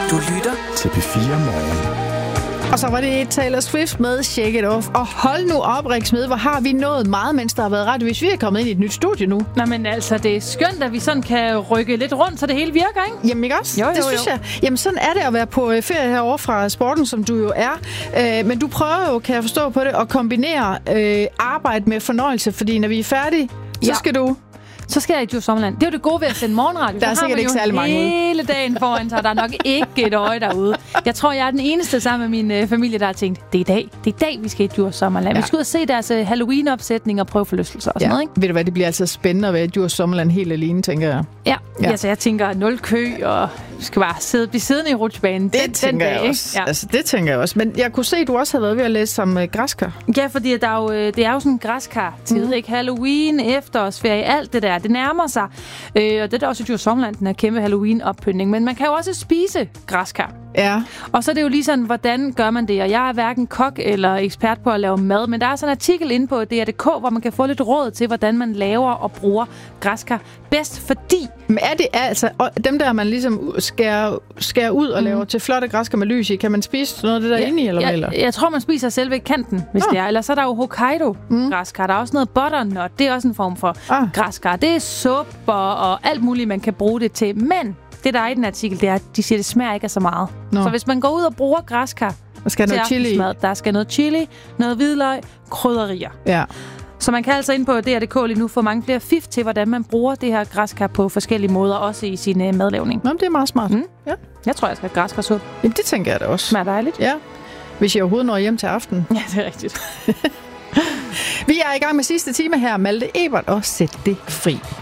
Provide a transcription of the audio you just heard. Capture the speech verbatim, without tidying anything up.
Du lytter til P fire Morgen. Og så var det Taylor Swift med Shake It Off. Og hold nu op, Riksmed, hvor har vi nået meget, mens der har været ret, hvis vi er kommet ind i et nyt studie nu. Nå, men altså, det er skønt, at vi sådan kan rykke lidt rundt, så det hele virker, ikke? Jamen ikke også? Jo, jo, det synes jo. jeg. Jamen sådan er det at være på ferie herovre fra sporten, som du jo er. Øh, men du prøver jo, kan jeg forstå på det, at kombinere øh, arbejde med fornøjelse, fordi når vi er færdige, så Ja. skal du... Så skal jeg i Djurs Sommerland. Det er jo det gode ved at sende morgenradio. Der er Så har sikkert man ikke jo særlig mange ude. hele dagen foran sig. Der er nok ikke et øje derude. Jeg tror, jeg er den eneste sammen med min øh, familie, der har tænkt, det er i dag. Det er i dag, vi skal i Djurs Sommerland. Ja. Vi skal ud og se deres øh, Halloween-opsætning og prøve forlystelser og sådan Ja. noget, ikke? Ved du hvad, det bliver altså spændende at være i Djurs Sommerland helt alene, tænker jeg. Ja, Ja. ja. Altså, jeg tænker nul kø, og vi skal bare sidde, blive siddende i rutsjebanen. Det den, tænker den dag, jeg ikke? også. Ja. Altså, det tænker jeg også. Men jeg kunne se, at du også havde været ved at læse som uh, græskar. Ja, fordi der er jo, øh, det er jo sådan en græskar-tid, mm. ikke? Halloween, efterårsferie, alt det der, det nærmer sig. Øh, og det er der også i Djurs Sommerland, den her kæmpe Halloween-oppyntning. Men man kan jo også spise græskar. Ja. Og så er det jo lige sådan, hvordan gør man det? Og jeg er hverken kok eller ekspert på at lave mad, men der er sådan en artikel inde på D R punktum d k, hvor man kan få lidt råd til, hvordan man laver og bruger græskar bedst, fordi... Men er det altså... Og dem der, man ligesom skærer, skærer ud og mm. laver til flotte græskar med lys i, kan man spise noget af det der ja, inde i, eller hvad? Jeg, jeg tror, man spiser selve kanten, hvis ah. det er. Eller så er der jo Hokkaido-græskar. Mm. Der er også noget butternut. Det er også en form for ah. græskar. Det er supper og alt muligt, man kan bruge det til. Men det, der er i den artikel, det er, at de siger, at det smager ikke af så meget. Nå. Så hvis man går ud og bruger græskar der skal til noget chili. aftensmad, der skal noget chili, noget hvidløg, krydderier. Ja. Så man kan altså ind på D R punktum d k lige nu få mange flere fif til, hvordan man bruger det her græskar på forskellige måder, også i sin uh, madlavning. Nå, det er meget smart. Mm. Ja. Jeg tror, jeg skal have græskarsuppe. Jamen, det tænker jeg da også. Smager dejligt. Ja. Hvis jeg overhovedet når hjem til aften. Ja, det er rigtigt. Vi er i gang med sidste time her. Malte Ebert og Sæt det fri.